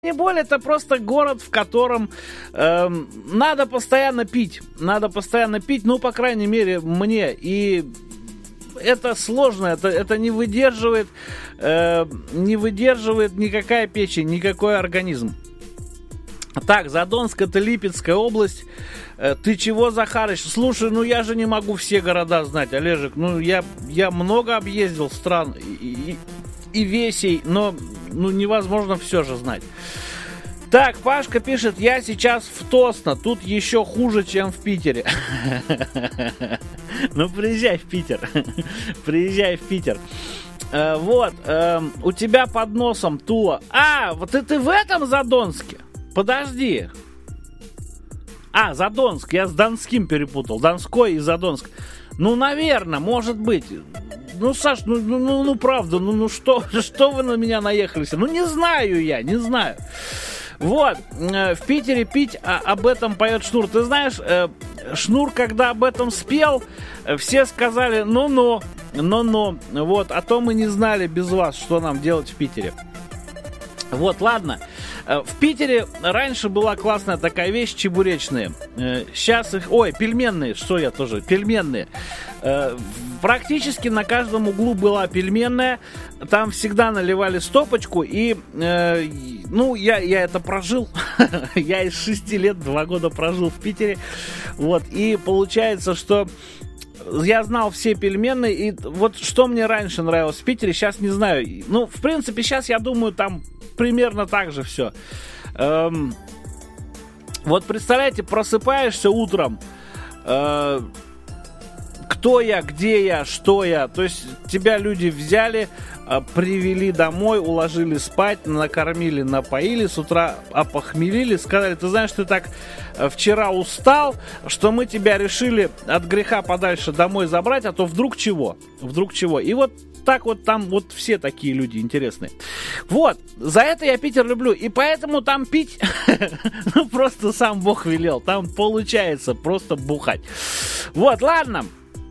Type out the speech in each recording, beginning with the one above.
Боль — это просто город, в котором надо постоянно пить. Надо постоянно пить, ну, по крайней мере, мне. И это сложно, это не выдерживает никакая печень, никакой организм. Так, Задонск — это Липецкая область. Ты чего, Захарыч? Слушай, ну я же не могу все города знать, Олежек. Ну, я много объездил стран и весей, но невозможно все же знать. Так, Пашка пишет: я сейчас в Тосно, тут еще хуже, чем в Питере. Ну, приезжай в Питер. Приезжай в Питер. Вот, у тебя под носом Тула. А, вот ты в этом Задонске? Подожди. А, Задонск, я с Донским перепутал. Донской и Задонск. Ну, наверное, может быть. Ну, Саш, ну правда, что вы на меня наехались? Ну, не знаю я, не знаю. Вот, в Питере пить, об этом поет Шнур. Ты знаешь, Шнур, когда об этом спел, все сказали: ну-ну, вот, а то мы не знали без вас, что нам делать в Питере. Вот, ладно. В Питере раньше была классная такая вещь — чебуречные. Сейчас их... Ой, пельменные, что я тоже? Пельменные. Практически на каждом углу была пельменная. Там всегда наливали стопочку. И, ну, я это прожил. Я из 6 лет 2 года прожил в Питере. Вот, и получается, что я знал все пельменные. И вот что мне раньше нравилось в Питере, сейчас не знаю. Ну, в принципе, сейчас, я думаю, там примерно так же все. Вот представляете, просыпаешься утром, кто я, где я, что я. То есть тебя люди взяли, привели домой, уложили спать, накормили, напоили, с утра опохмелили, сказали: ты знаешь, ты так вчера устал, что мы тебя решили от греха подальше домой забрать, а то вдруг чего. И вот так вот там вот все такие люди интересные. Вот, за это я Питер люблю. И поэтому там пить, ну, просто сам Бог велел. Там получается просто бухать. Вот, ладно.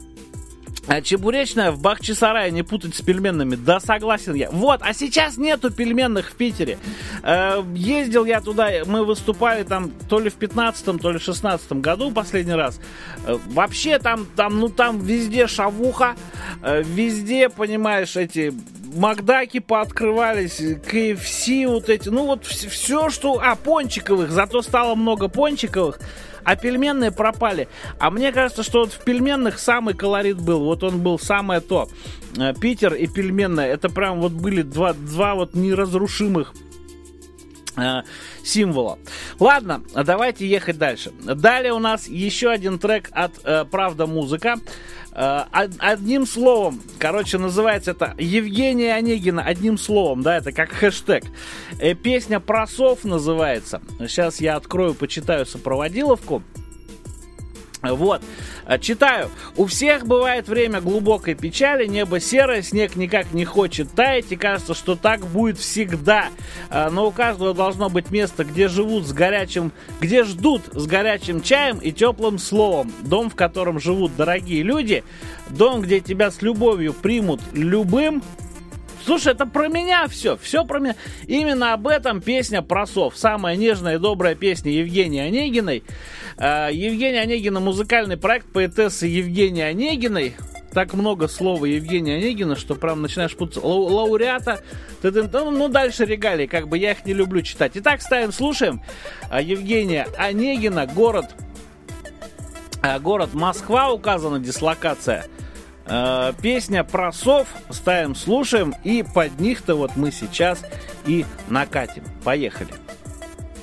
Чебуречная в Бахчисарае, не путать с пельменными. Да, согласен я. Вот, а сейчас нету пельменных в Питере. Ездил я туда, мы выступали там то ли в 15-м, то ли в 16-м году последний раз. Вообще там везде шавуха, везде, понимаешь, эти Макдаки пооткрывались, KFC вот эти, ну вот все, что... пончиковых, зато стало много пончиковых. А пельменные пропали. А мне кажется, что вот в пельменных самый колорит был. Вот он был самое то. Питер и пельменная. Это прям вот были два вот неразрушимых символа. Ладно, давайте ехать дальше. Далее у нас еще один трек от Правда Музыка. Одним словом, короче, называется это Евгения Онегина. Одним словом, да, это как хэштег. Песня про сов называется. Сейчас я открою, почитаю сопроводиловку. Вот, читаю. У всех бывает время глубокой печали, небо серое, снег никак не хочет таять, и кажется, что так будет всегда. Но у каждого должно быть место, где ждут с горячим чаем и теплым словом. Дом, в котором живут дорогие люди, дом, где тебя с любовью примут любым. Слушай, это про меня все про меня. Именно об этом песня про сов. Самая нежная и добрая песня Евгении Онегиной. Евгения Онегина — музыкальный проект поэтессы Евгении Онегиной. Так много слова Евгения Онегина, что прям начинаешь путаться. Лауреата. Ну, дальше регалии, как бы я их не люблю читать. Итак, ставим, слушаем. Евгения Онегина, город Москва, указана дислокация. Песня про сов. Ставим, слушаем. И под них-то вот мы сейчас и накатим. Поехали.